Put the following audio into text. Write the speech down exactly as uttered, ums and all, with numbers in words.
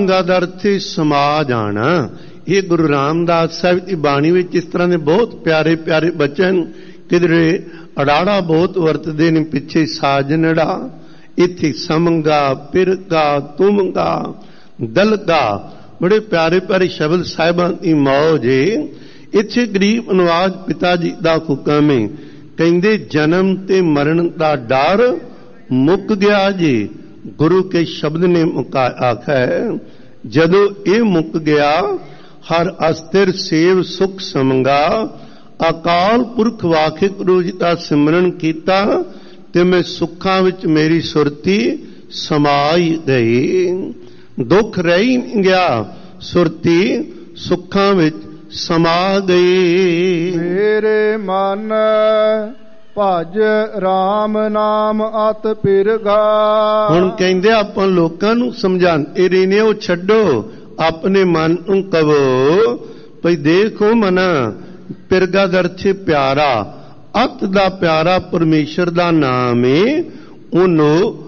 ਗੰਗਾਧਰ ਥੇ ਸਮਾ ਜਾਣਾ। ਇਹ ਗੁਰੂ ਰਾਮਦਾਸ ਸਾਹਿਬ ਦੀ ਬਾਣੀ ਵਿੱਚ ਇਸ ਤਰ੍ਹਾਂ ਦੇ ਬਹੁਤ ਪਿਆਰੇ ਪਿਆਰੇ ਬਚਨ, ਕਿਧਰੇ ਅੜਾੜਾ ਬਹੁਤ ਵਰਤਦੇ ਨੇ, ਪਿੱਛੇ ਸਾਜਨੜਾ, ਇੱਥੇ ਸਮੰਗਾ, ਪਿਰਗਾ, ਤੁਮਗਾ, ਦਲਗਾ, ਬੜੇ ਪਿਆਰੇ ਪਿਆਰੇ ਸ਼ਬਦ ਸਾਹਿਬਾਂ ਦੀ ਮੌਜ ਏ। ਇੱਥੇ ਗਰੀਬ ਨਵਾਜ਼ ਪਿਤਾ ਜੀ ਦਾ ਹੁਕਮ ਹੈ, ਕਹਿੰਦੇ ਜਨਮ ਤੇ ਮਰਨ ਦਾ ਡਰ ਮੁੱਕ ਗਿਆ ਜੀ। ਗੁਰੂ ਕੇ ਸ਼ਬਦ ਨੇ ਮੁਕਾ ਆਖਿਆ, ਜਦੋਂ ਇਹ ਮੁੱਕ ਗਿਆ, ਹਰ ਅਸਥਿਰ ਸੇਵ ਸੁਖ ਸਮੰਗਾ, ਅਕਾਲ ਪੁਰਖ ਵਾਹਿਗੁਰੂ ਜੀ ਦਾ ਸਿਮਰਨ ਕੀਤਾ ਤੇ ਮੈਂ ਸੁੱਖਾਂ ਵਿੱਚ ਮੇਰੀ ਸੁਰਤੀ ਸਮਾਈ ਗਈ। ਦੁੱਖ ਰਹਿ ਨਹੀਂ ਗਿਆ, ਸੁਰਤੀ ਸੁੱਖਾਂ ਵਿੱਚ ਸਮਾ ਗਈ। ਮੇਰੇ ਮਨ ਭਜ ਰਾਮ ਨਾਮ ਅਤ ਪਿਰਗਾ। ਹੁਣ ਕਹਿੰਦੇ ਆਪਾਂ ਲੋਕਾਂ ਨੂੰ ਸਮਝਾਉਂਦੇ ਰਹੇ ਨੇ, ਉਹ ਛੱਡੋ, ਆਪਣੇ ਮਨ ਨੂੰ ਕਹੋ ਭਈ ਦੇਖੋ ਮਨਾ, ਪਿਰਗਾ ਦਾ ਅਰਥ ਪਿਆਰਾ, ਅਤ ਦਾ ਪਿਆਰਾ ਪਰਮੇਸ਼ਰ ਦਾ ਨਾਮ ਏ, ਉਹਨੂੰ